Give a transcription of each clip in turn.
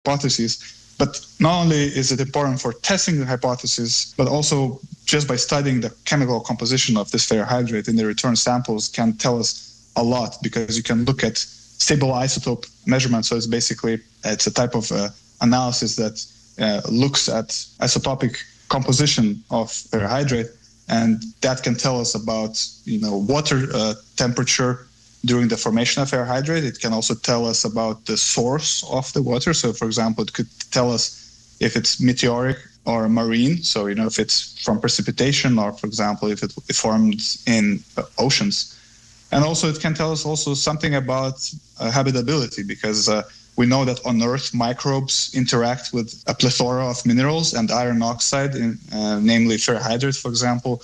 hypotheses. But not only is it important for testing the hypothesis, but also just by studying the chemical composition of this ferrohydrate in the return samples can tell us a lot, because you can look at stable isotope measurement. So it's a type of analysis that looks at isotopic composition of ferrohydrate, and that can tell us about water temperature during the formation of ferrohydrate. It can also tell us about the source of the water. So, for example, it could tell us if it's meteoric or marine. So, if it's from precipitation, or, for example, if it formed in oceans. And also it can tell us also something about habitability, because we know that on Earth, microbes interact with a plethora of minerals, and iron oxide, namely ferrohydrate, for example,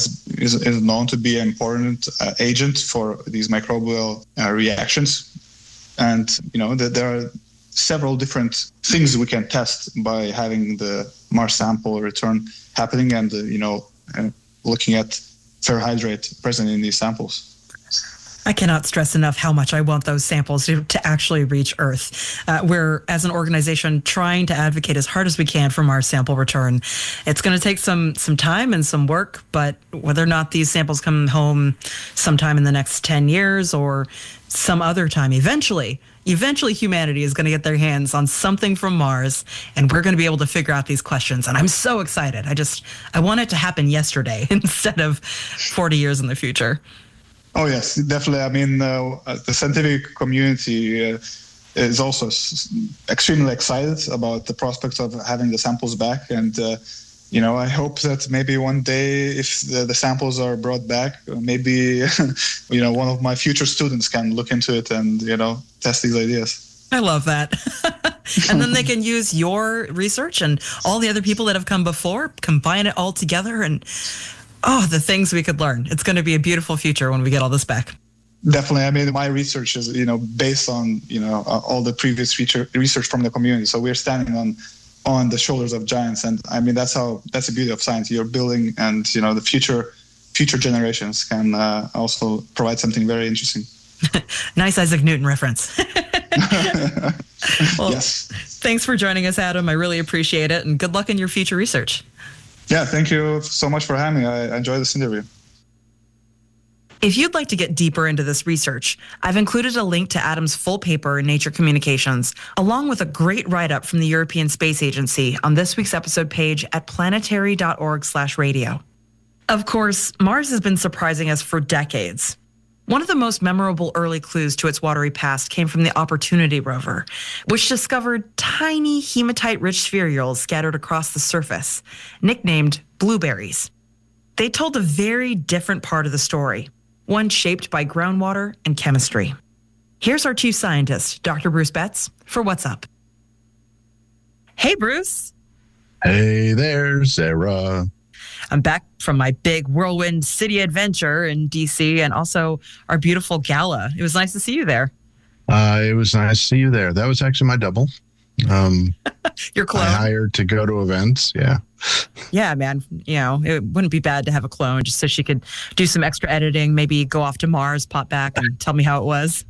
is known to be an important agent for these microbial reactions. And, there are several different things we can test by having the Mars sample return happening and, looking at ferrohydrate present in these samples. I cannot stress enough how much I want those samples to actually reach Earth. We're, as an organization, trying to advocate as hard as we can for Mars sample return. It's going to take some time and some work, but whether or not these samples come home sometime in the next 10 years or some other time, eventually humanity is going to get their hands on something from Mars, and we're going to be able to figure out these questions. And I'm so excited. I want it to happen yesterday instead of 40 years in the future. Oh, yes, definitely. I mean, the scientific community is also extremely excited about the prospects of having the samples back. And, I hope that maybe one day, if the samples are brought back, maybe, one of my future students can look into it and, test these ideas. I love that. And then they can use your research and all the other people that have come before, combine it all together, and the things we could learn. It's going to be a beautiful future when we get all this back. Definitely. I mean, my research is, based on, all the previous research from the community. So we're standing on the shoulders of giants. And I mean, that's the beauty of science. You're building, and, the future generations can also provide something very interesting. Nice Isaac Newton reference. Well, yes. Thanks for joining us, Adam. I really appreciate it. And good luck in your future research. Yeah, thank you so much for having me. I enjoyed this interview. If you'd like to get deeper into this research, I've included a link to Adam's full paper in Nature Communications, along with a great write-up from the European Space Agency on this week's episode page at planetary.org/radio. Of course, Mars has been surprising us for decades. One of the most memorable early clues to its watery past came from the Opportunity rover, which discovered tiny hematite-rich spherules scattered across the surface, nicknamed blueberries. They told a very different part of the story, one shaped by groundwater and chemistry. Here's our chief scientist, Dr. Bruce Betts, for What's Up. Hey, Bruce. Hey there, Sarah. I'm back from my big whirlwind city adventure in D.C. and also our beautiful gala. It was nice to see you there. It was nice to see you there. That was actually my double. Your clone. I hired to go to events. Yeah. Yeah, man. It wouldn't be bad to have a clone just so she could do some extra editing, maybe go off to Mars, pop back and tell me how it was.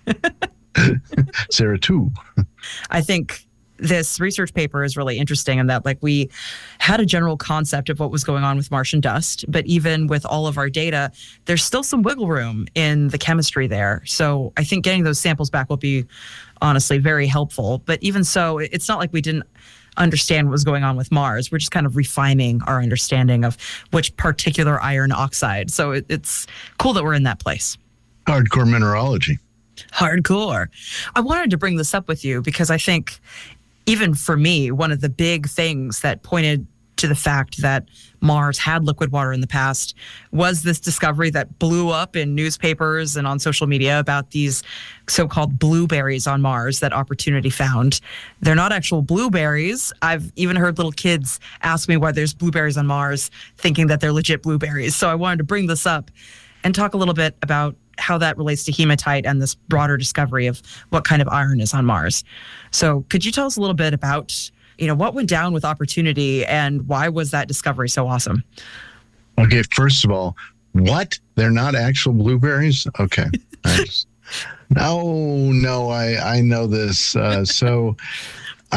Sarah, too. I think this research paper is really interesting in that, we had a general concept of what was going on with Martian dust, but even with all of our data, there's still some wiggle room in the chemistry there. So I think getting those samples back will be honestly very helpful. But even so, it's not like we didn't understand what was going on with Mars. We're just kind of refining our understanding of which particular iron oxide. So it's cool that we're in that place. Hardcore mineralogy. Hardcore. I wanted to bring this up with you because I think, even for me, one of the big things that pointed to the fact that Mars had liquid water in the past was this discovery that blew up in newspapers and on social media about these so-called blueberries on Mars that Opportunity found. They're not actual blueberries. I've even heard little kids ask me why there's blueberries on Mars, thinking that they're legit blueberries. So I wanted to bring this up and talk a little bit about how that relates to hematite and this broader discovery of what kind of iron is on Mars. So could you tell us a little bit about, what went down with Opportunity and why was that discovery so awesome? Okay, first of all, what? They're not actual blueberries? Okay. No, I know this. So